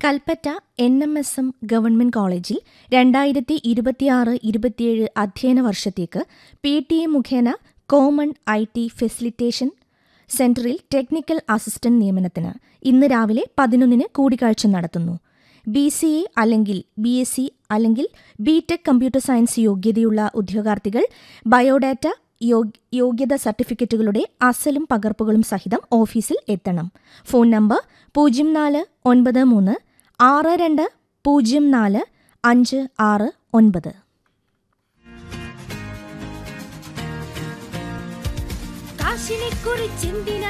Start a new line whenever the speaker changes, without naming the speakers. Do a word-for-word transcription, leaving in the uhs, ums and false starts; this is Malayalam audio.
Kalpetta N M S M government കോളേജിൽ രണ്ടായിരത്തി ഇരുപത്തിയാറ് ഇരുപത്തിയേഴ് അധ്യയന വർഷത്തേക്ക് പി ടി എ മുഖേന കോമൺ ഐ ടി ഫെസിലിറ്റേഷൻ സെന്ററിൽ ടെക്നിക്കൽ അസിസ്റ്റന്റ് നിയമനത്തിന് ഇന്ന് രാവിലെ പതിനൊന്നിന് കൂടിക്കാഴ്ച നടത്തുന്നു. ബി സി എ അല്ലെങ്കിൽ ബി എസ് സി അല്ലെങ്കിൽ ബി ടെക് കമ്പ്യൂട്ടർ സയൻസ് യോഗ്യതയുള്ള ഉദ്യോഗാർത്ഥികൾ ബയോഡാറ്റ യോഗ്യത സർട്ടിഫിക്കറ്റുകളുടെ അസലും പകർപ്പുകളും സഹിതം ഓഫീസിൽ എത്തണം. ഫോൺ നമ്പർ പൂജ്യം നാല് ഒൻപത് മൂന്ന് ആറ് രണ്ട് പൂജ്യം നാല് അഞ്ച് ആറ് ഒൻപത്.
കാശിനെക്കുറിച്ചെന്തിനാ